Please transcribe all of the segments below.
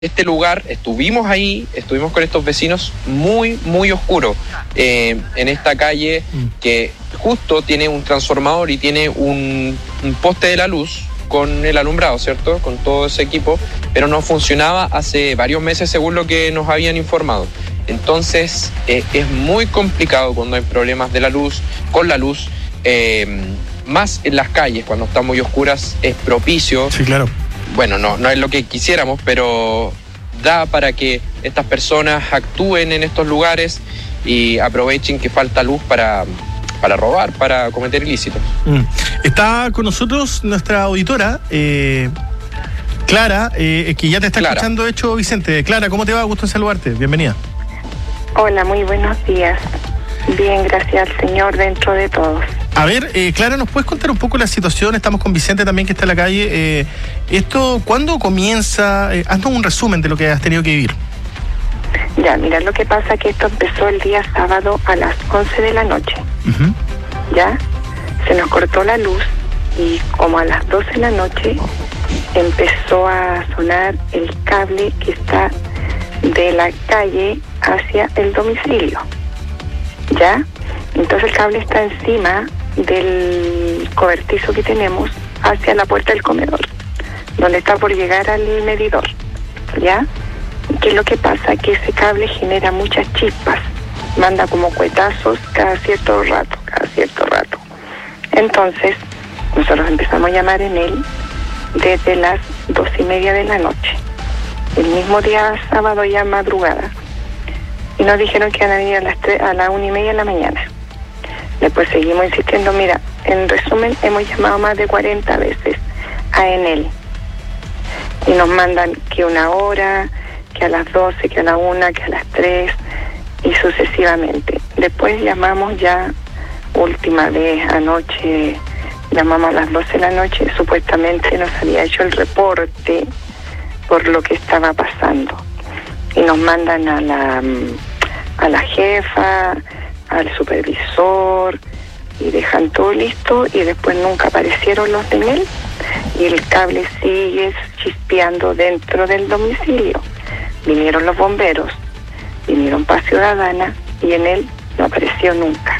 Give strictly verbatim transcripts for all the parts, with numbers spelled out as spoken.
Este lugar, estuvimos ahí, estuvimos con estos vecinos muy, muy oscuro, eh, en esta calle que justo tiene un transformador y tiene un, un poste de la luz con el alumbrado, ¿cierto? Con todo ese equipo, pero no funcionaba hace varios meses según lo que nos habían informado. Entonces, eh, es muy complicado cuando hay problemas de la luz, con la luz, eh, más en las calles, cuando están muy oscuras, es propicio. Sí, claro. Bueno, no, no es lo que quisiéramos, pero da para que estas personas actúen en estos lugares y aprovechen que falta luz para, para robar, para cometer ilícitos. Mm. Está con nosotros nuestra auditora, eh, Clara, eh, que ya te está Clara. escuchando, de hecho, Vicente. Clara, ¿cómo te va? Gusto en saludarte. Bienvenida. Hola, muy buenos días. Bien, gracias al Señor dentro de todos. A ver, eh, Clara, ¿nos puedes contar un poco la situación? Estamos con Vicente también, que está en la calle. Eh, ¿Esto cuándo comienza? Eh, haznos un resumen de lo que has tenido que vivir. Ya, mira, lo que pasa es que esto empezó el día sábado a las once de la noche. Uh-huh. Ya, se nos cortó la luz y como a las doce de la noche empezó a sonar el cable que está de la calle hacia el domicilio. ¿Ya? Entonces el cable está encima del cobertizo que tenemos hacia la puerta del comedor, donde está por llegar al medidor. ¿Ya? ¿Qué es lo que pasa? Que ese cable genera muchas chispas, manda como cuetazos cada cierto rato, cada cierto rato. Entonces, nosotros empezamos a llamar en él desde las dos y media de la noche. El mismo día sábado ya madrugada. Y nos dijeron que iban a venir a las tres, a la una y media de la mañana. Después seguimos insistiendo. Mira, en resumen, hemos llamado más de cuarenta veces a Enel. Y nos mandan que una hora, que a las doce, que a la una, que a las tres, y sucesivamente. Después llamamos ya, última vez, anoche, llamamos a las doce de la noche, supuestamente nos había hecho el reporte por lo que estaba pasando. Y nos mandan a la... a la jefa, al supervisor, y dejan todo listo, y después nunca aparecieron los de Enel, y el cable sigue chispeando dentro del domicilio. Vinieron los bomberos, vinieron Paz Ciudadana, y Enel no apareció nunca.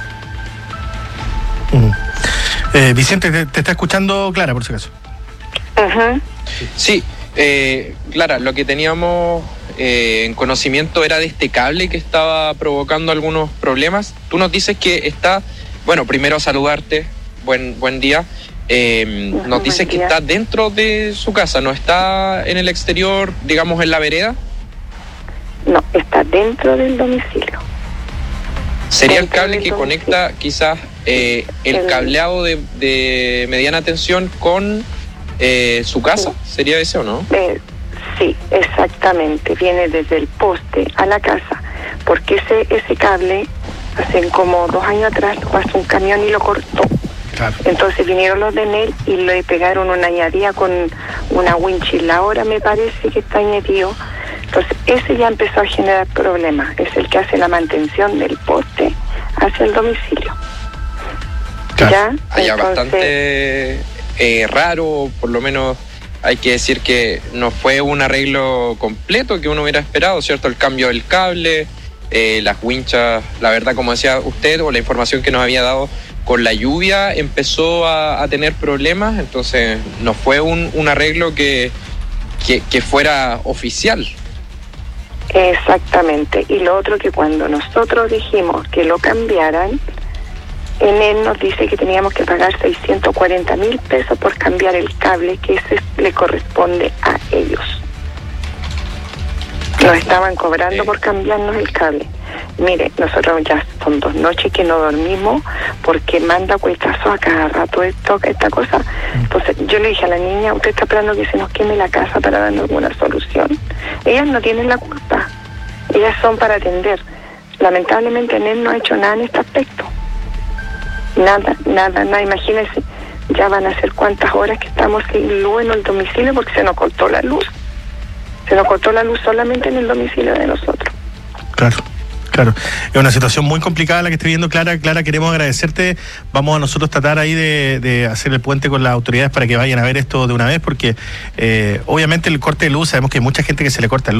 Uh-huh. eh, Vicente, te, te está escuchando Clara, por si acaso. Uh-huh. Sí, eh, Clara, lo que teníamos... Eh, en conocimiento era de este cable que estaba provocando algunos problemas. Tú nos dices que está, bueno, primero saludarte, buen buen día. Eh, uh-huh, nos dices que está dentro de su casa, no está en el exterior, digamos en la vereda. No, está dentro del domicilio. ¿Sería dentro el cable que domicilio. conecta quizás eh, el, el cableado de, de mediana tensión con eh, su casa? Sí. ¿Sería ese o no? Eh, Sí, exactamente, viene desde el poste a la casa, porque ese ese cable, hace como dos años atrás, lo pasó un camión y lo cortó. Claro. Entonces vinieron los de Enel y le pegaron una añadida con una winchilla, ahora me parece que está añadido. Entonces ese ya empezó a generar problemas, es el que hace la mantención del poste hacia el domicilio. Claro. ¿Ya? Allá Entonces, bastante eh, raro, por lo menos... Hay que decir que no fue un arreglo completo que uno hubiera esperado, ¿cierto? El cambio del cable, eh, las winchas, la verdad, como decía usted, o la información que nos había dado, con la lluvia empezó a, a tener problemas, entonces no fue un, un arreglo que, que, que fuera oficial. Exactamente. Y lo otro, que cuando nosotros dijimos que lo cambiaran, Enel nos dice que teníamos que pagar seiscientos cuarenta mil pesos por cambiar el cable, que ese le corresponde a ellos. Nos estaban cobrando por cambiarnos el cable. Mire, nosotros ya son dos noches que no dormimos porque manda cuetazos a cada rato esto, esta cosa. Entonces yo le dije a la niña, usted está esperando que se nos queme la casa para darnos alguna solución. Ellas no tienen la culpa, ellas son para atender. Lamentablemente Enel no ha hecho nada en este aspecto. Nada, nada, nada, imagínense, ya van a ser cuántas horas que estamos sin luz en el domicilio porque se nos cortó la luz. Se nos cortó la luz solamente en el domicilio de nosotros. Claro, Claro, es una situación muy complicada la que esté viendo Clara. Clara, queremos agradecerte. Vamos a nosotros tratar ahí de, de hacer el puente con las autoridades para que vayan a ver esto de una vez, porque eh, obviamente el corte de luz, sabemos que hay mucha gente que se le corta el